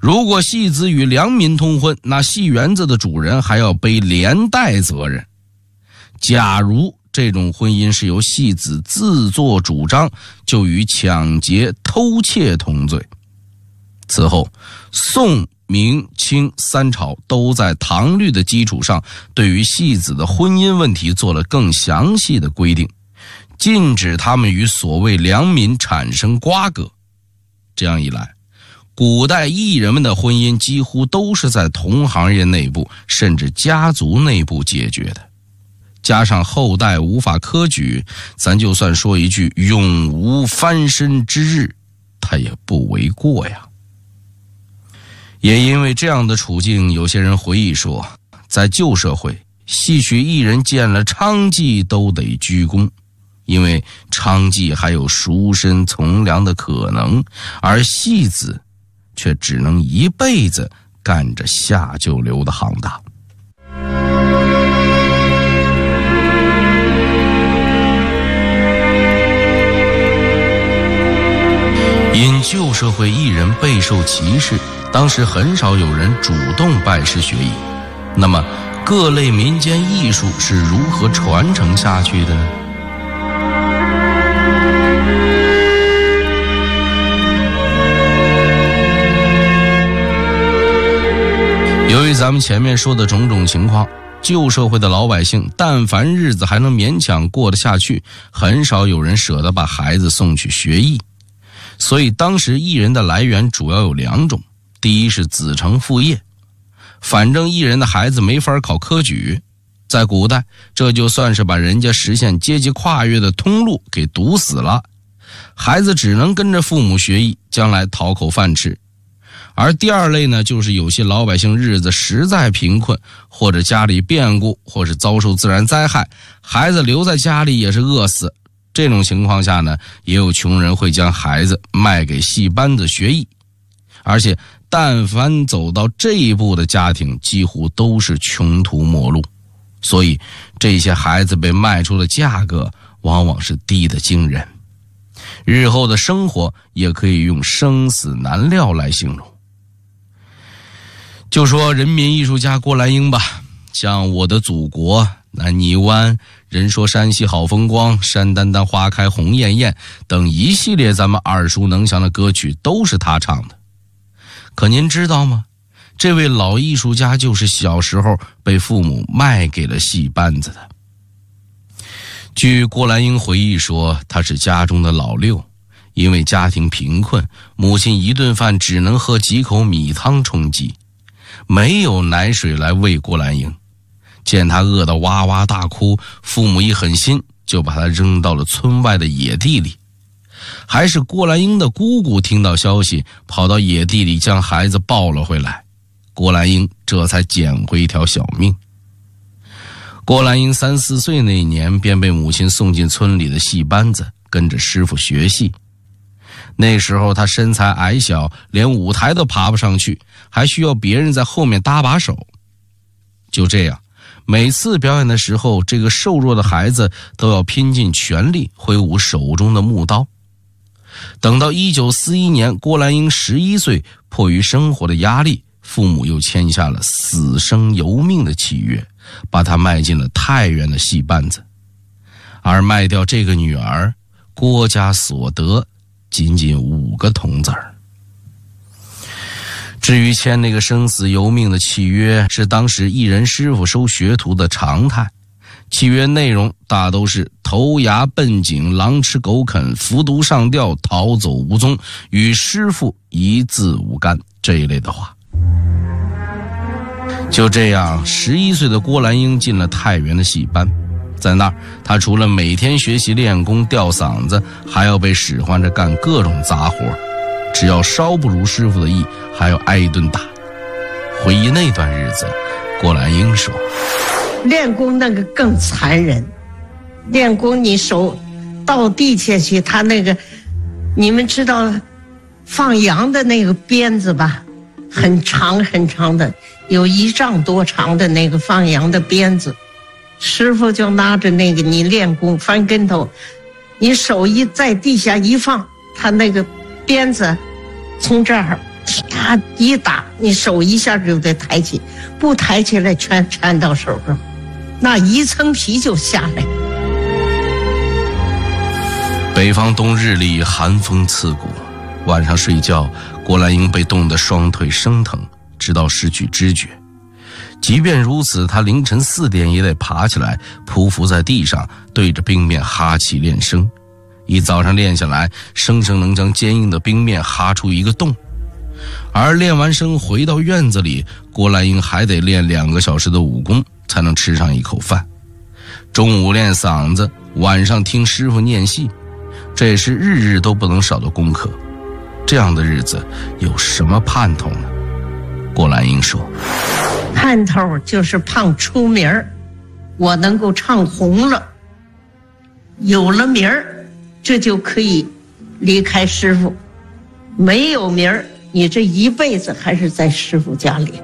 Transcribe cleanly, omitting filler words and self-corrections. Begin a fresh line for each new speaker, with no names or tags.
如果戏子与良民通婚，那戏园子的主人还要背连带责任。假如这种婚姻是由戏子自作主张，就与抢劫、偷窃同罪。此后，宋、明、清三朝都在唐律的基础上，对于戏子的婚姻问题做了更详细的规定，禁止他们与所谓良民产生瓜葛。这样一来，古代艺人们的婚姻几乎都是在同行业内部甚至家族内部解决的，加上后代无法科举，咱就算说一句永无翻身之日，他也不为过呀。也因为这样的处境，有些人回忆说，在旧社会，戏曲艺人见了娼妓都得鞠躬，因为娼妓还有赎身从良的可能，而戏子却只能一辈子干着下九流的行当。因旧社会艺人备受歧视，当时很少有人主动拜师学艺。那么各类民间艺术是如何传承下去的呢？由于咱们前面说的种种情况，旧社会的老百姓但凡日子还能勉强过得下去，很少有人舍得把孩子送去学艺。所以当时艺人的来源主要有两种，第一是子承父业，反正艺人的孩子没法考科举，在古代这就算是把人家实现阶级跨越的通路给堵死了，孩子只能跟着父母学艺，将来讨口饭吃。而第二类呢，就是有些老百姓日子实在贫困，或者家里变故，或是遭受自然灾害，孩子留在家里也是饿死。这种情况下呢，也有穷人会将孩子卖给戏班子学艺，而且但凡走到这一步的家庭，几乎都是穷途末路，所以这些孩子被卖出的价格往往是低得惊人，日后的生活也可以用生死难料来形容。就说人民艺术家郭兰英吧，像我的祖国、南泥湾、人说山西好风光、山丹丹花开红艳艳等一系列咱们耳熟能详的歌曲都是他唱的。可您知道吗？这位老艺术家就是小时候被父母卖给了戏班子的。据郭兰英回忆说，他是家中的老六，因为家庭贫困，母亲一顿饭只能喝几口米汤充饥，没有奶水来喂郭兰英。见他饿得哇哇大哭，父母一狠心就把他扔到了村外的野地里。还是郭兰英的姑姑听到消息，跑到野地里将孩子抱了回来，郭兰英这才捡回一条小命。郭兰英3、4岁那年便被母亲送进村里的戏班子，跟着师傅学戏。那时候他身材矮小，连舞台都爬不上去，还需要别人在后面搭把手。就这样，每次表演的时候，这个瘦弱的孩子都要拼尽全力挥舞手中的木刀。等到1941年，郭兰英11岁，迫于生活的压力，父母又签下了死生由命的契约，把他卖进了太原的戏班子。而卖掉这个女儿，郭家所得仅仅5个铜子儿。至于签那个生死由命的契约，是当时艺人师傅收学徒的常态。契约内容大都是头牙奔颈，狼吃狗啃，服毒上吊，逃走无踪，与师傅一字无干这一类的话。就这样，11岁的郭兰英进了太原的戏班。在那儿，他除了每天学习练功吊嗓子，还要被使唤着干各种杂活，只要稍不如师傅的意，还要挨一顿打。回忆那段日子，郭兰英说，
练功那个更残忍，练功你手到地下去，他那个你们知道放羊的那个鞭子吧，很长很长的，有1丈多长的那个放羊的鞭子，师傅就拿着那个，你练功翻跟头，你手一在地下一放，他那个鞭子从这儿啪一打，你手一下就得抬起，不抬起来全缠到手上，那一层皮就下来。
北方冬日里寒风刺骨，晚上睡觉，郭兰英被冻得双腿生疼，直到失去知觉。即便如此，她凌晨4点也得爬起来，匍匐在地上，对着冰面哈气练声。一早上练下来，生生能将坚硬的冰面哈出一个洞。而练完声回到院子里，郭兰英还得练2个小时的武功，才能吃上一口饭。中午练嗓子，晚上听师傅念戏，这也是日日都不能少的功课。这样的日子有什么盼头呢？郭兰英说，
盼头就是盼出名儿，我能够唱红了，有了名儿，这就可以离开师傅。没有名儿，你这一辈子还是在师傅家里。